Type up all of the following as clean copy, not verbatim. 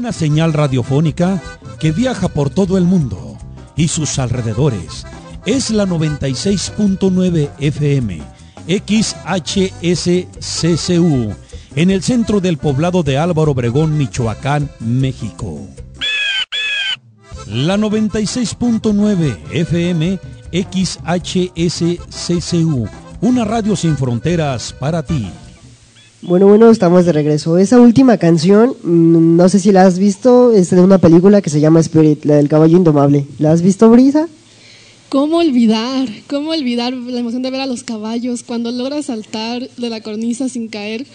Una señal radiofónica que viaja por todo el mundo y sus alrededores. Es la 96.9 FM, XHSCCU, en el centro del poblado de Álvaro Obregón, Michoacán, México. La 96.9 FM, XHSCCU, una radio sin fronteras para ti. Bueno, estamos de regreso. Esa última canción, no sé si la has visto, es de una película que se llama Spirit, la del caballo indomable. ¿La has visto, Brisa? ¿Cómo olvidar la emoción de ver a los caballos cuando logras saltar de la cornisa sin caer?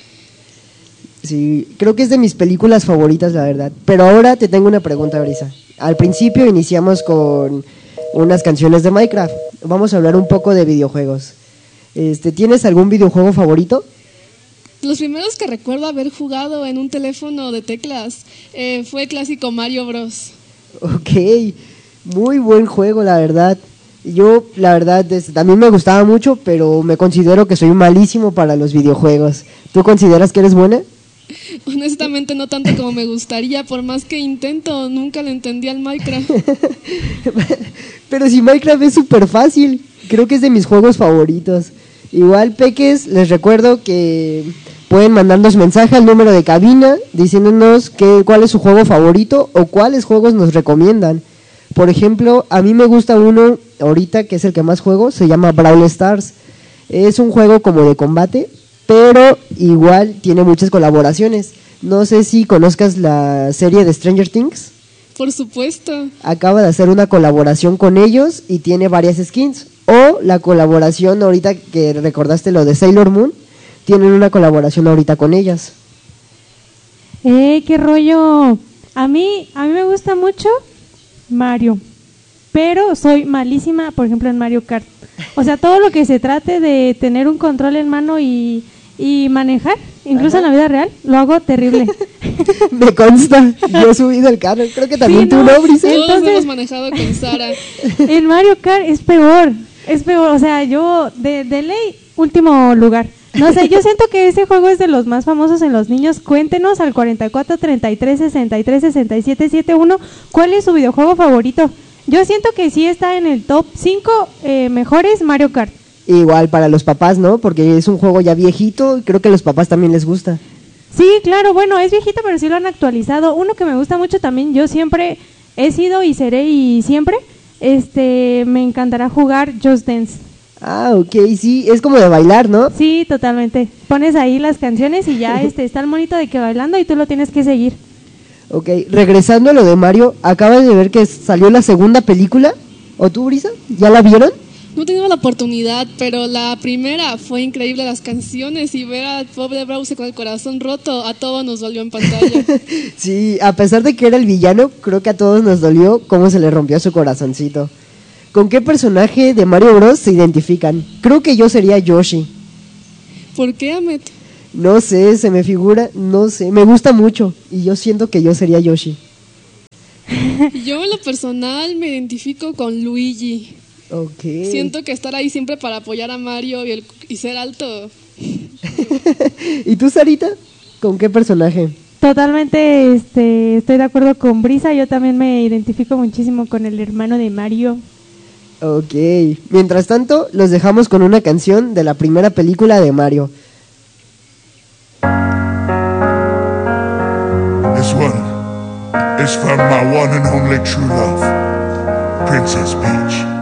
Sí, creo que es de mis películas favoritas, la verdad. Pero ahora te tengo una pregunta, Brisa. Al principio iniciamos con unas canciones de Minecraft. Vamos a hablar un poco de videojuegos. ¿Tienes algún videojuego favorito? Los primeros que recuerdo haber jugado en un teléfono de teclas fue el clásico Mario Bros. Ok, muy buen juego, la verdad. Yo, la verdad, también me gustaba mucho, pero me considero que soy malísimo para los videojuegos. ¿Tú consideras que eres buena? Honestamente no tanto como me gustaría, por más que intento, nunca le entendí al Minecraft. Pero si Minecraft es súper fácil, creo que es de mis juegos favoritos. Igual, peques, les recuerdo que pueden mandarnos mensaje al número de cabina diciéndonos cuál es su juego favorito o cuáles juegos nos recomiendan. Por ejemplo, a mí me gusta uno ahorita que es el que más juego, se llama Brawl Stars. Es un juego como de combate, pero igual tiene muchas colaboraciones. No sé si conozcas la serie de Stranger Things. Por supuesto. Acaba de hacer una colaboración con ellos y tiene varias skins. O la colaboración ahorita que recordaste lo de Sailor Moon, tienen una colaboración ahorita con ellas. ¡Qué rollo! A mí me gusta mucho Mario, pero soy malísima, por ejemplo, en Mario Kart. O sea, todo lo que se trate de tener un control en mano y manejar, incluso en la vida real, lo hago terrible. Me consta, yo he subido el carro, creo que también sí, tú, ¿no, Brisa? Todos hemos manejado con Sara. En Mario Kart es peor, o sea, yo de ley, último lugar. No sé, yo siento que ese juego es de los más famosos en los niños. Cuéntenos al 44 33 63 67 71 cuál es su videojuego favorito. Yo siento que sí está en el top 5 mejores Mario Kart. Igual para los papás, ¿no? Porque es un juego ya viejito y creo que a los papás también les gusta. Sí, claro, bueno, es viejito, pero sí lo han actualizado. Uno que me gusta mucho también, yo siempre he sido y seré y siempre, me encantará jugar Just Dance. Ah, ok, sí, es como de bailar, ¿no? Sí, totalmente. Pones ahí las canciones y ya está el monito de que bailando y tú lo tienes que seguir. Ok, regresando a lo de Mario, acabas de ver que salió la segunda película. ¿O tú, Brisa? ¿Ya la vieron? No he tenido la oportunidad, pero la primera fue increíble, las canciones y ver al pobre Bowser con el corazón roto, a todos nos dolió en pantalla. Sí, a pesar de que era el villano, creo que a todos nos dolió cómo se le rompió su corazoncito. ¿Con qué personaje de Mario Bros se identifican? Creo que yo sería Yoshi. ¿Por qué, Ahmed? No sé, se me figura, no sé, me gusta mucho y yo siento que yo sería Yoshi. Yo en lo personal me identifico con Luigi. Okay. Siento que estar ahí siempre para apoyar a Mario y ser alto. ¿Y tú, Sarita? ¿Con qué personaje? Totalmente estoy de acuerdo con Brisa, yo también me identifico muchísimo con el hermano de Mario. Ok, mientras tanto los dejamos con una canción de la primera película de Mario. This one is from my one and only true love, Princess Peach.